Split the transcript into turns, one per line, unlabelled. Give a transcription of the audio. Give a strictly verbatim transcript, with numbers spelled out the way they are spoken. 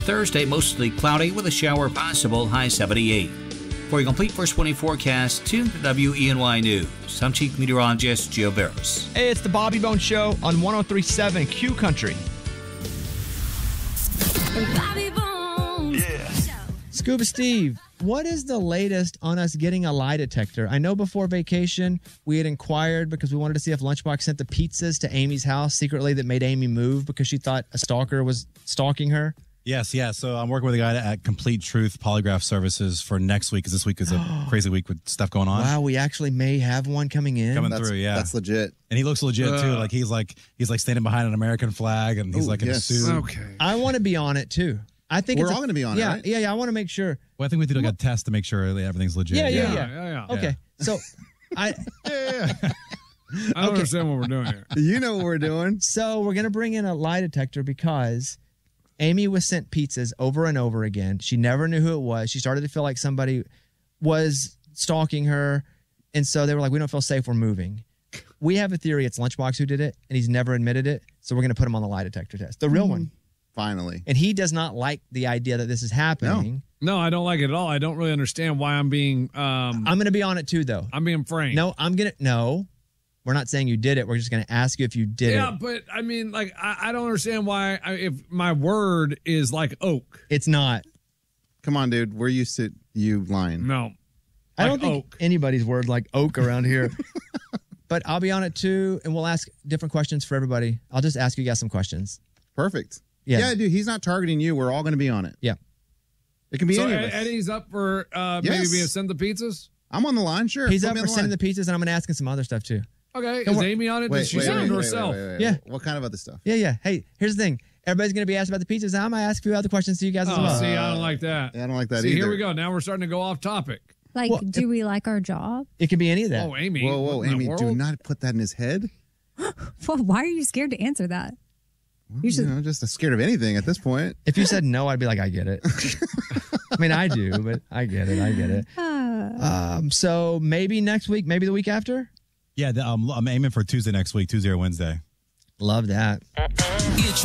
Thursday, mostly cloudy with a shower possible, high seventy-eight. For a complete first twenty forecast, tune to W E N Y News. I'm Chief Meteorologist Gio Barris.
Hey, it's the Bobby Bones Show on one oh three point seven Q Country.
Bobby Bones.
Yeah.
Scuba Steve, what is the latest on us getting a lie detector? I know before vacation we had inquired because we wanted to see if Lunchbox sent the pizzas to Amy's house secretly that made Amy move because she thought a stalker was stalking her.
Yes, yeah. So I'm working with a guy at Complete Truth Polygraph Services for next week because this week is a crazy week with stuff going on.
Wow, we actually may have one coming in.
Coming
That's,
through, yeah.
That's legit.
And he looks legit
Uh,
too. Like he's like he's like standing behind an American flag and he's
Ooh,
like in
yes.
a suit.
Okay.
I want to be on it too. I think
We're
it's
all
a-
gonna be on it,
yeah,
right?
Yeah, yeah. I want to make sure.
Well, I think we did like a test to make sure that everything's legit.
Yeah, yeah,
Yeah,
yeah.
yeah, yeah.
Okay, so I
yeah.
I don't understand what we're doing here.
You know what we're doing.
so we're gonna bring in a lie detector because Amy was sent pizzas over and over again. She never knew who it was. She started to feel like somebody was stalking her, and so they were like, "We don't feel safe. We're moving." We have a theory it's Lunchbox who did it, and he's never admitted it. So we're gonna put him on the lie detector test, the real one.
Finally.
And he does not like the idea that this is happening.
No, I don't like it at all. I don't really understand why I'm being um
I'm going to be on it too, though.
I'm being framed.
No, I'm going to, no, we're not saying you did it. We're just going to ask you if you did
Yeah,
it.
but I mean, like, I, I don't understand why I, if my word is like oak.
It's not.
Come on, dude. We're used to you lying.
No.
I don't
Like
think
oak.
anybody's word like oak around here. But I'll be on it too, and we'll ask different questions for everybody. I'll just ask you guys some questions.
Perfect.
Yeah.
Yeah, dude. He's not targeting you. We're all going to be on it.
Yeah.
It can be
So
any of
Ed-
us.
Eddie's up for uh, maybe
Yes.
being sent the pizzas?
I'm on the line. Sure.
He's
Put
up
me
for
on the
sending
line.
the pizzas, and I'm going to ask him some other stuff too.
Okay.
Come
Is
on.
Amy on it?
Wait,
Did she
wait,
send
wait,
them to
wait,
herself?
wait, wait, wait.
Yeah.
What kind of other stuff?
Yeah, yeah. Hey, here's the thing. Everybody's going to be asked about the pizzas. I'm going to ask a few other questions to you guys as
Oh,
well.
see, I don't like that.
Yeah, I don't like that
See,
either.
here we go. Now we're starting to go off topic.
Like,
Well,
do we like our job?
It could be any of that.
Oh, Amy.
Whoa, whoa,
what in the
Amy, do
world?
not put that in his head.
Well, why are you scared to answer that?
You
should-
know, just scared of anything at this point.
If you said no, I'd be like, I get it. I mean, I do, but I get it. I get it. Um, so maybe next week, maybe the week after.
Yeah, the, um, I'm aiming for Tuesday next week, Tuesday or Wednesday.
Love that.
It's